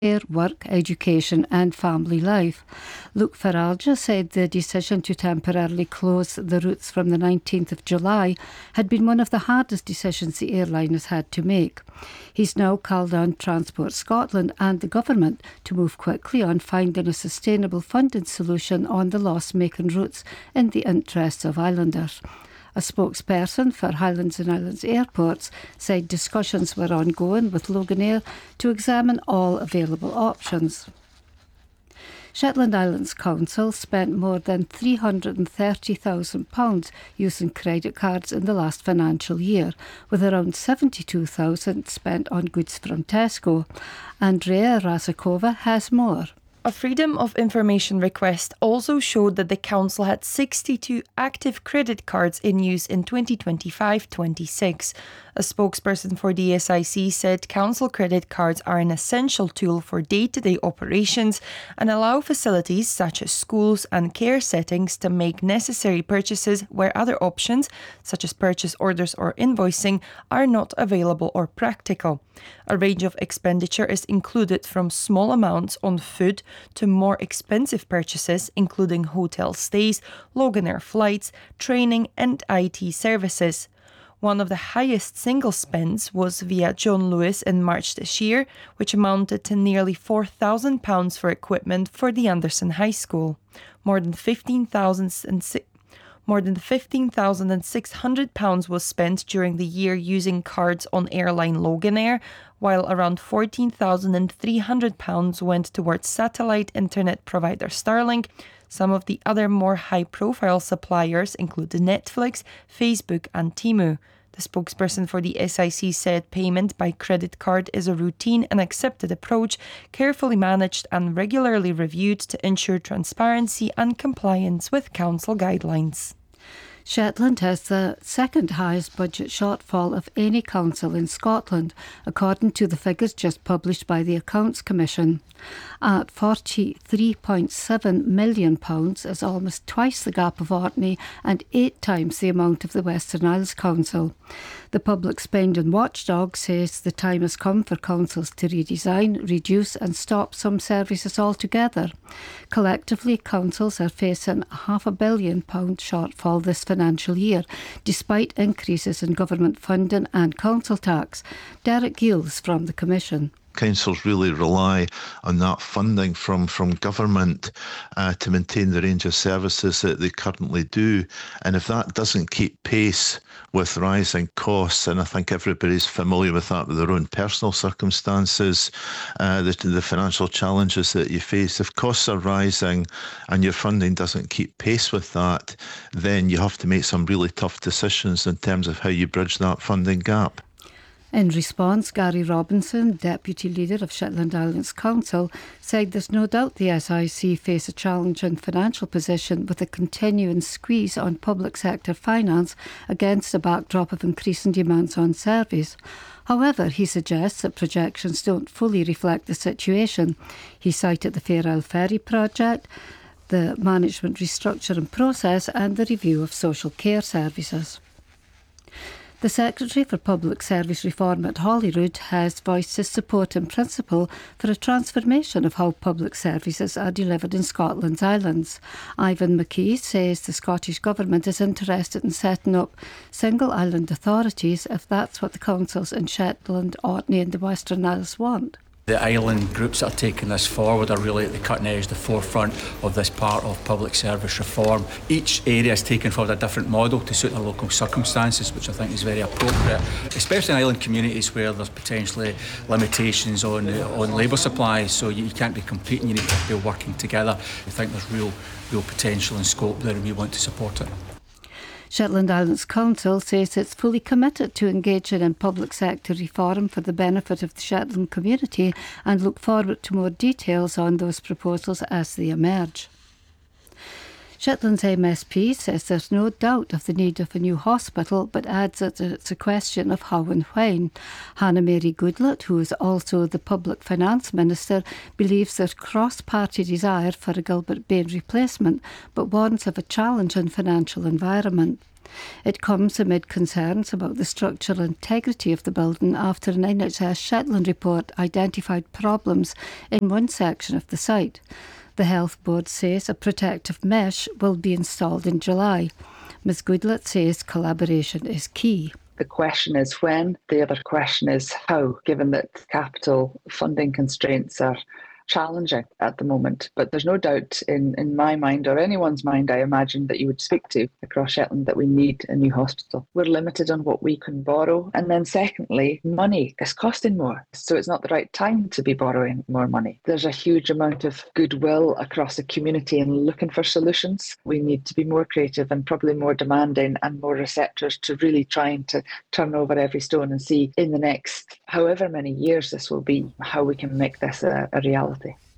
work, education and family life. Luke Faralja said the decision to temporarily close the routes from the 19th of July had been one of the hardest decisions the airline has had to make. He's now called on Transport Scotland and the government to move quickly on finding a sustainable funding solution on the loss-making routes in the interests of islanders. A spokesperson for Highlands and Islands Airports said discussions were ongoing with Loganair to examine all available options. Shetland Islands Council spent more than £330,000 using credit cards in the last financial year, with around £72,000 spent on goods from Tesco. Andrea Razakova has more. A Freedom of Information request also showed that the council had 62 active credit cards in use in 2025-26. A spokesperson for the SIC said council credit cards are an essential tool for day-to-day operations and allow facilities such as schools and care settings to make necessary purchases where other options, such as purchase orders or invoicing, are not available or practical. A range of expenditure is included from small amounts on food to more expensive purchases, including hotel stays, Loganair flights, training and IT services. One of the highest single spends was via John Lewis in March this year, which amounted to nearly £4,000 for equipment for the Anderson High School. More than £15,600 was spent during the year using cards on airline Loganair, while around £14,300 went towards satellite internet provider Starlink. Some of the other more high-profile suppliers include Netflix, Facebook and Temu. The spokesperson for the SIC said payment by credit card is a routine and accepted approach, carefully managed and regularly reviewed to ensure transparency and compliance with council guidelines. Shetland has the second highest budget shortfall of any council in Scotland, according to the figures just published by the Accounts Commission. At £43.7 million is almost twice the gap of Orkney and 8 times the amount of the Western Isles Council. The Public Spending Watchdog says the time has come for councils to redesign, reduce and stop some services altogether. Collectively, councils are facing a £500 million shortfall this financial year, despite increases in government funding and council tax. Derek Giles from the Commission. Councils really rely on that funding from government to maintain the range of services that they currently do. And if that doesn't keep pace with rising costs, and I think everybody's familiar with that with their own personal circumstances, the financial challenges that you face, if costs are rising and your funding doesn't keep pace with that, then you have to make some really tough decisions in terms of how you bridge that funding gap. In response, Gary Robinson, Deputy Leader of Shetland Islands Council, said there's no doubt the SIC face a challenging financial position with a continuing squeeze on public sector finance against a backdrop of increasing demands on service. However, he suggests that projections don't fully reflect the situation. He cited the Fair Isle Ferry project, the management restructuring process and the review of social care services. The Secretary for Public Service Reform at Holyrood has voiced his support in principle for a transformation of how public services are delivered in Scotland's islands. Ivan McKee says the Scottish Government is interested in setting up single island authorities if that's what the councils in Shetland, Orkney and the Western Isles want. The island groups that are taking this forward are really at the cutting edge, the forefront of this part of public service reform. Each area is taken forward a different model to suit their local circumstances, which I think is very appropriate, especially in island communities where there's potentially limitations on labour supplies, so you can't be competing, you need to be working together. We think there's real potential and scope there and we want to support it. Shetland Islands Council says it's fully committed to engaging in public sector reform for the benefit of the Shetland community and look forward to more details on those proposals as they emerge. Shetland's MSP says there's no doubt of the need of a new hospital, but adds that it's a question of how and when. Hannah Mary Goodlett, who is also the Public Finance Minister, believes there's cross-party desire for a Gilbert Bain replacement, but warns of a challenging financial environment. It comes amid concerns about the structural integrity of the building after an NHS Shetland report identified problems in one section of the site. The Health Board says a protective mesh will be installed in July. Ms Goodlett says collaboration is key. The question is when, the other question is how, given that capital funding constraints are challenging at the moment. But there's no doubt in my mind or anyone's mind, I imagine, that you would speak to across Shetland that we need a new hospital. We're limited on what we can borrow. And then secondly, money is costing more. So it's not the right time to be borrowing more money. There's a huge amount of goodwill across the community in looking for solutions. We need to be more creative and probably more demanding and more receptors to really trying to turn over every stone and see in the next however many years this will be, how we can make this a reality.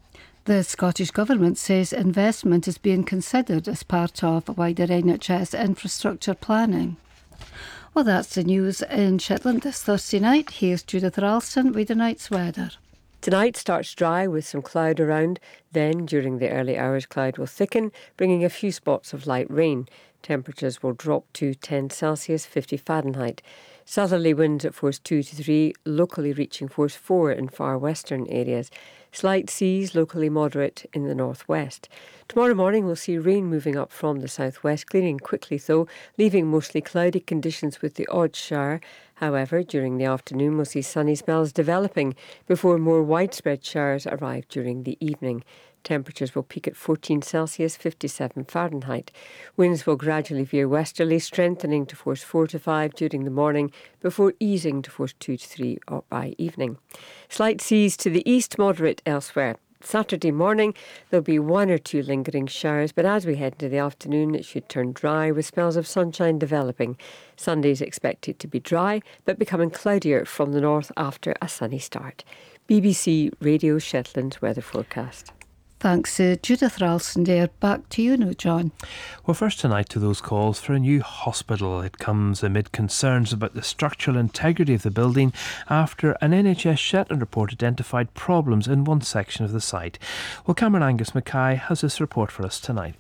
The Scottish Government says investment is being considered as part of wider NHS infrastructure planning. Well, that's the news in Shetland this Thursday night. Here's Judith Ralston with the night's weather. Tonight starts dry with some cloud around. Then, during the early hours, cloud will thicken, bringing a few spots of light rain. Temperatures will drop to 10 Celsius, 50 Fahrenheit. Southerly winds at force 2 to 3, locally reaching force 4 in far western areas. Slight seas, locally moderate in the northwest. Tomorrow morning we'll see rain moving up from the southwest, clearing quickly though, leaving mostly cloudy conditions with the odd shower. However, during the afternoon we'll see sunny spells developing before more widespread showers arrive during the evening. Temperatures will peak at 14 Celsius, 57 Fahrenheit. Winds will gradually veer westerly, strengthening to force 4 to 5 during the morning before easing to force 2 to 3 by evening. Slight seas to the east, moderate elsewhere. Saturday morning there'll be 1 or 2 lingering showers, but as we head into the afternoon it should turn dry with spells of sunshine developing. Sunday is expected to be dry but becoming cloudier from the north after a sunny start. BBC Radio Shetland's weather forecast. Thanks, Judith Ralston there. Back to you now, John. Well, first tonight to those calls for a new hospital. It comes amid concerns about the structural integrity of the building after an NHS Shetland report identified problems in one section of the site. Well, Cameron Angus Mackay has this report for us tonight.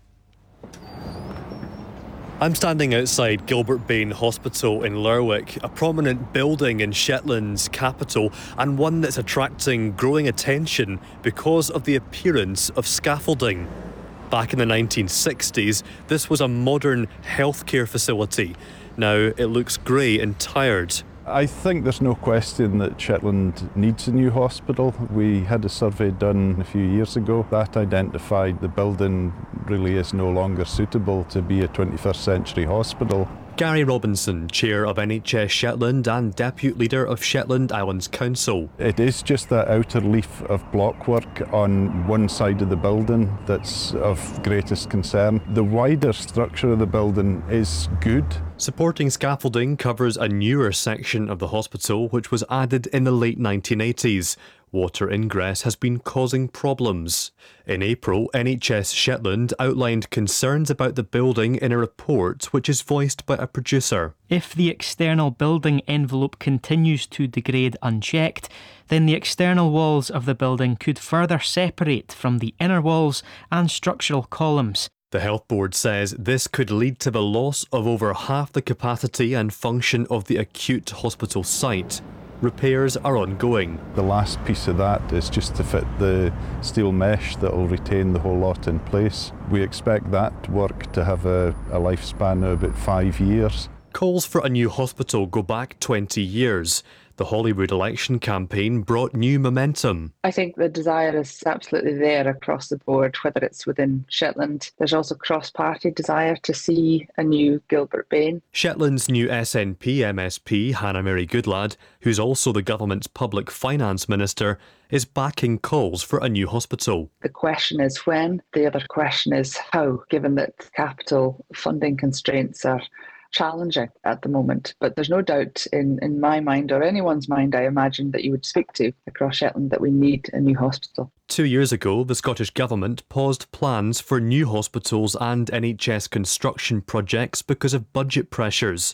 I'm standing outside Gilbert Bain Hospital in Lerwick, a prominent building in Shetland's capital and one that's attracting growing attention because of the appearance of scaffolding. Back in the 1960s, this was a modern healthcare facility. Now it looks grey and tired. I think there's no question that Shetland needs a new hospital. We had a survey done a few years ago that identified the building really is no longer suitable to be a 21st century hospital. Gary Robinson, Chair of NHS Shetland and Deputy Leader of Shetland Islands Council. It is just that outer leaf of blockwork on one side of the building that's of greatest concern. The wider structure of the building is good. Supporting scaffolding covers a newer section of the hospital which was added in the late 1980s. Water ingress has been causing problems. In April, NHS Shetland outlined concerns about the building in a report which is voiced by a producer. If the external building envelope continues to degrade unchecked, then the external walls of the building could further separate from the inner walls and structural columns. The Health Board says this could lead to the loss of over half the capacity and function of the acute hospital site. Repairs are ongoing. The last piece of that is just to fit the steel mesh that will retain the whole lot in place. We expect that work to have a lifespan of about 5 years. Calls for a new hospital go back 20 years. The Holyrood election campaign brought new momentum. I think the desire is absolutely there across the board, whether it's within Shetland. There's also cross-party desire to see a new Gilbert Bain. Shetland's new SNP MSP, Hannah Mary Goodlad, who's also the government's public finance minister, is backing calls for a new hospital. The question is when, the other question is how, given that capital funding constraints are challenging at the moment. But there's no doubt in my mind or anyone's mind, I imagine, that you would speak to across Shetland that we need a new hospital. 2 years ago, the Scottish Government paused plans for new hospitals and NHS construction projects because of budget pressures.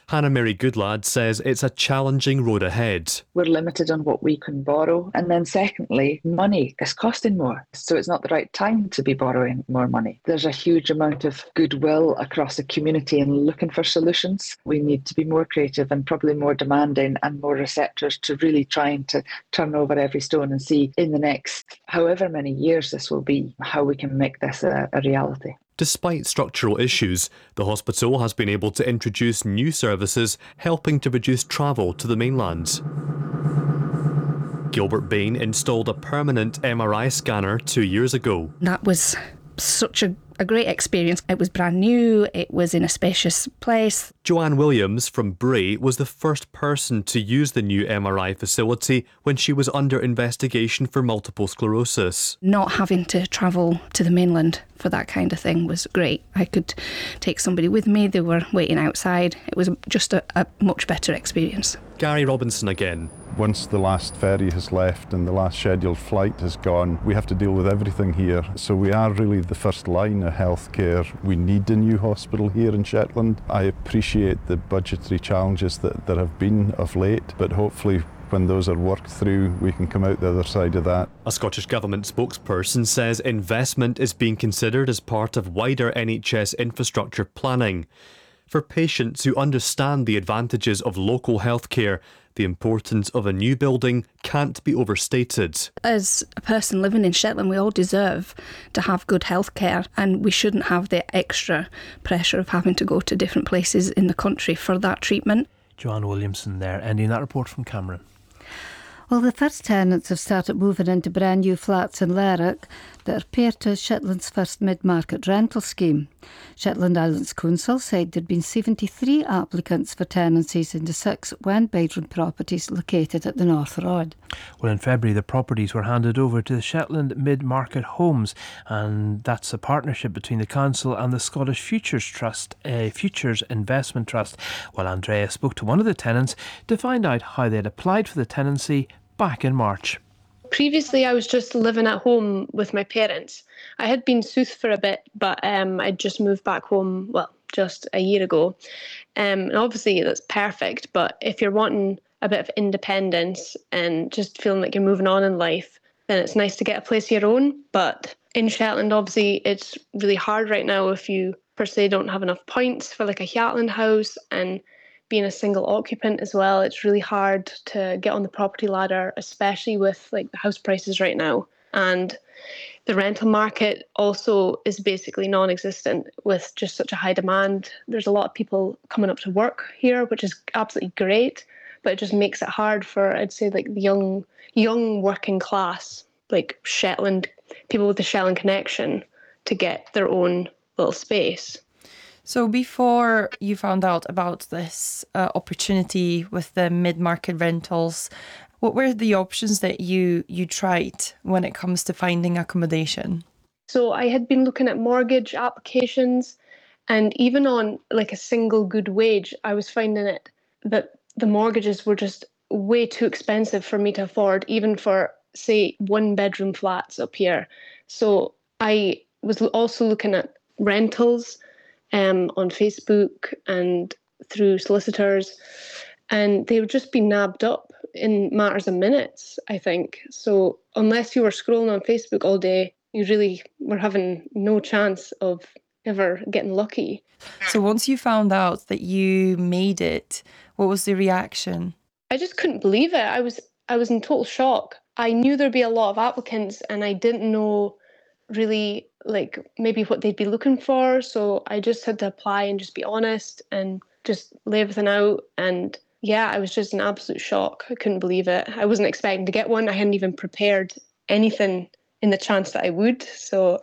Hannah Mary Goodlad says it's a challenging road ahead. We're limited on what we can borrow. And then secondly, money is costing more. So it's not the right time to be borrowing more money. There's a huge amount of goodwill across the community in looking for solutions. We need to be more creative and probably more demanding and more receptors to really trying to turn over every stone and see in the next however many years this will be, how we can make this a reality. Despite structural issues, the hospital has been able to introduce new services helping to reduce travel to the mainland. Gilbert Bain installed a permanent MRI scanner 2 years ago. That was such a great experience. It was brand new, it was in a spacious place. Joanne Williams from Bray was the first person to use the new MRI facility when she was under investigation for multiple sclerosis. Not having to travel to the mainland for that kind of thing was great. I could take somebody with me, they were waiting outside. It was just a much better experience. Gary Robinson again. Once the last ferry has left and the last scheduled flight has gone, we have to deal with everything here. So we are really the first line of healthcare. We need a new hospital here in Shetland. I appreciate the budgetary challenges that there have been of late, but hopefully when those are worked through, we can come out the other side of that. A Scottish Government spokesperson says investment is being considered as part of wider NHS infrastructure planning. For patients who understand the advantages of local healthcare, the importance of a new building can't be overstated. As a person living in Shetland, we all deserve to have good healthcare, and we shouldn't have the extra pressure of having to go to different places in the country for that treatment. Joanne Williamson there, ending that report from Cameron. Well, the first tenants have started moving into brand new flats in Lerwick that are paired to Shetland's first mid-market rental scheme. Shetland Islands Council said there'd been 73 applicants for tenancies into 6 one-bedroom properties located at the North Rod. Well, in February, the properties were handed over to the Shetland Mid-Market Homes, and that's a partnership between the council and the Scottish Futures Trust, Futures Investment Trust. Well, Andrea spoke to one of the tenants to find out how they'd applied for the tenancy back in March. Previously, I was just living at home with my parents. I had been South for a bit, but I'd just moved back home, just a year ago. And obviously, that's perfect. But if you're wanting a bit of independence and just feeling like you're moving on in life, then it's nice to get a place of your own. But in Shetland, obviously, it's really hard right now if you, per se, don't have enough points for like a Hjaltland house, and being a single occupant as well, it's really hard to get on the property ladder, especially with like the house prices right now. And the rental market also is basically non-existent with just such a high demand. There's a lot of people coming up to work here, which is absolutely great, but it just makes it hard for, I'd say, like the young working class, like Shetland, people with the Shetland connection, to get their own little space. So before you found out about this opportunity with the mid-market rentals, what were the options that you tried when it comes to finding accommodation? So I had been looking at mortgage applications, and even on like a single good wage, I was finding it that the mortgages were just way too expensive for me to afford, even for, say, 1-bedroom flats up here. So I was also looking at rentals on Facebook and through solicitors, and they would just be nabbed up in matters of minutes, I think. So unless you were scrolling on Facebook all day, you really were having no chance of ever getting lucky. So once you found out that you made it, what was the reaction? I just couldn't believe it. I was in total shock. I knew there'd be a lot of applicants, and I didn't know really like maybe what they'd be looking for. So I just had to apply and just be honest and just lay everything out. And yeah, I was just in absolute shock. I couldn't believe it. I wasn't expecting to get one. I hadn't even prepared anything in the chance that I would. So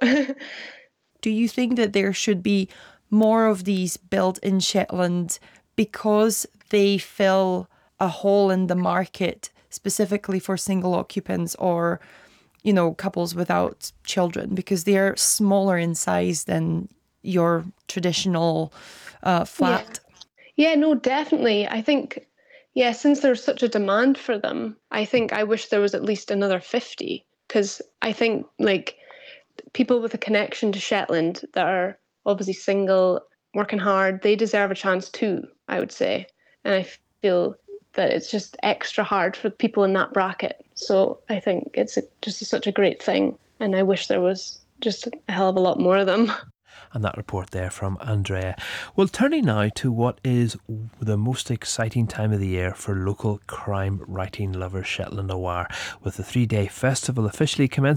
do you think that there should be more of these built in Shetland because they fill a hole in the market specifically for single occupants or, you know, couples without children, because they're smaller in size than your traditional flat? Yeah, no, definitely. I think, since there's such a demand for them, I think I wish there was at least another 50, because I think like people with a connection to Shetland that are obviously single working hard. They deserve a chance too, I would say. And I feel that it's just extra hard for people in that bracket. So I think it's just such a great thing. And I wish there was just a hell of a lot more of them. And that report there from Andrea. Well, turning now to what is the most exciting time of the year for local crime writing lovers, Shetland Noir, with the 3-day festival officially commencing